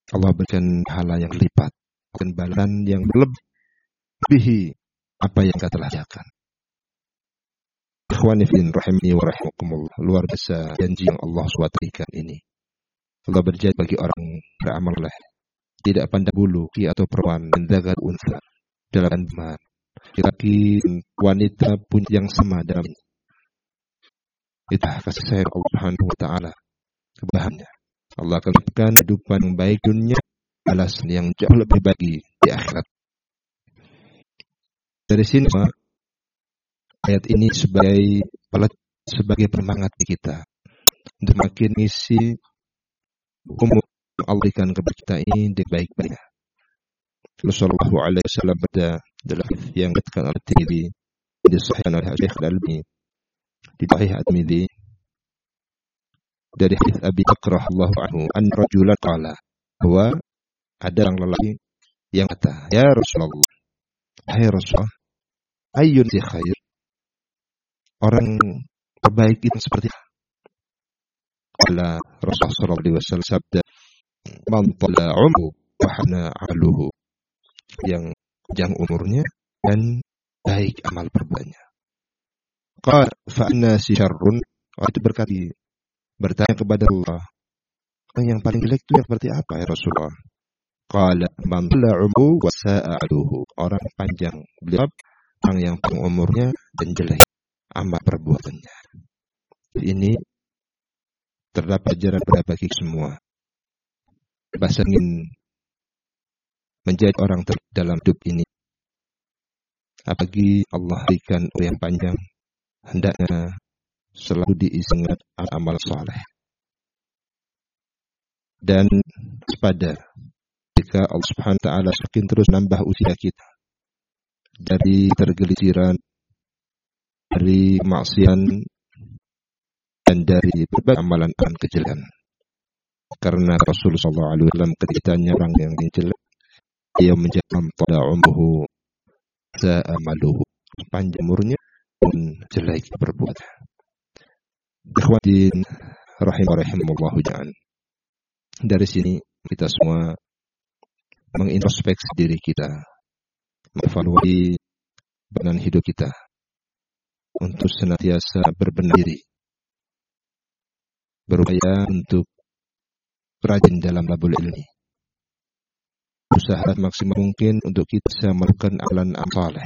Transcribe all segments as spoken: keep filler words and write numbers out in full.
Allah berikan pahala yang lipat dan balasan yang melebihi apa yang kita telah kerjakan. Ikhwani fillah rahimani wa rahimakumullah. Luar biasa janji yang Allah subhanahu wa taala berikan ini. Allah berjanji bagi orang beramal soleh, tidak pandang bulu atau perempuan, dan zakat unsa dalam iman. Laki wanita pun yang sama dalam ini. Itu kasih sayang Allah Subhanahu wa taala kebahagiaannya. Allah akan berikan kehidupan yang baik dunia, balasan yang jauh lebih baik di akhirat. Dari sini ayat ini sebagai sebagai penyemangat kita untuk makin isi umur yang Allah berikan kepada kita ini dengan baik-baiknya. Rasulullah sallallahu alaihi wasallam pada dalam yang dikatakan oleh Tirmidzi di Sahih oleh Syekh Al-Albani di Sahih At-Tirmidzi dari hadis Abi Bakrah radhiyallahu anhu an rajulan qala, bahwa ada orang lelaki yang kata, ya Rasulullah, hai Rasulullah, ayyun si khair, orang terbaik itu seperti apa? Qala Rasulullah sallallahu alaihi wasallam sabda, man tala umru wa hana amaluhu, yang panjang umurnya dan baik amal perbuatannya. Qala fa anna si syarrun, itu berkata bertanya kepada Allah, orang yang paling jelek itu yang seperti apa ya Rasulullah? Qala man tala umru wa sa'a aluhu, orang panjang, beliau orang yang panjang umurnya dan jelek amal perbuatannya. Ini terdapat ajaran bagi semua. Bahasa ingin menjadi orang terbaik dalam hidup ini, apalagi Allah berikan umur yang panjang, hendaknya selalu diisi dengan amal soleh. Dan waspada jika Allah Subhanahu wa taala semakin terus nambah usia kita dari tergelitiran, dari kemaksiatan, dan dari berbagai amalan-amalan kejelekan. Karena Rasulullah sallallahu alaihi wasallam ketika orang yang jelek, dia menjadi amtada umruhu sa'amaluhu, panjang umurnya pun jelek perbuatan. Ikhwatin rahimahumullah ja'an. Dari sini kita semua mengintrospeksi diri kita, mengevaluasi beban hidup kita untuk senantiasa berbenah diri, berupaya untuk rajin dalam labul ilmi, usaha maksimal mungkin untuk kita bisa melakukan amalan saleh,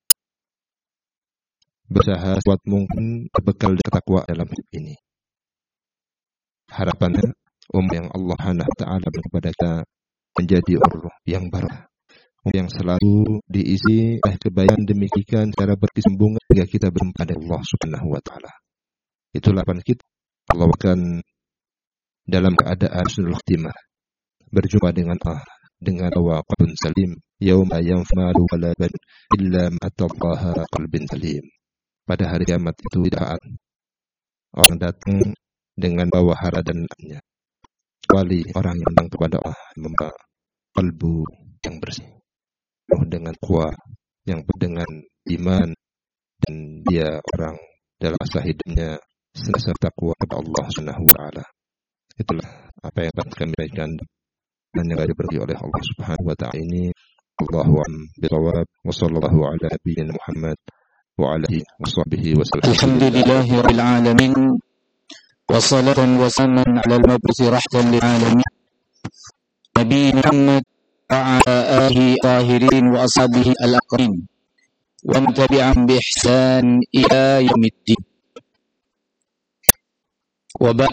berusaha sekuat mungkin berbekal ketakwaan dalam hidup ini. Harapannya umur yang Allah Subhanahu wa taala kepada kita menjadi umur yang barakah, umur yang selalu diisi oleh kebaikan demikian cara berkesinambungan hingga kita berjumpa dengan Allah Subhanahu wa taala. Itulah harapan kita. Allah akan dalam keadaan husnul khatimah, berjumpa dengan Allah dengan qalbun salim, yauma yanfa'u wala ban illa ma atallaha qalbin salim. Pada hari kiamat itu tidak orang datang dengan bawa hara dan namanya, kecuali orang yang datang kepada Allah membawa kalbu yang bersih, dengan kuat, yang dengan iman, dan dia orang dalam masa hidupnya senantiasa takwa kepada Allah Subhanahu wa taala. Itulah apa yang dapat kami bagikan dan yang diberi oleh Allah Subhanahu wa taala ini. Allahu a'lam bishawab, wa sallallahu ala nabiyyina Muhammad wa ala alihi wa sahbihi wa sallam. Alhamdulillahirabbil alamin, wassalatu wassalamu ala al-mab'uthi rahmatan lil alamin, Nabi Muhammad wa ala alihi tahirin wa ashabihi al-aqrin wa man tabi'ahum bi ihsan ila yaumiddin. Wa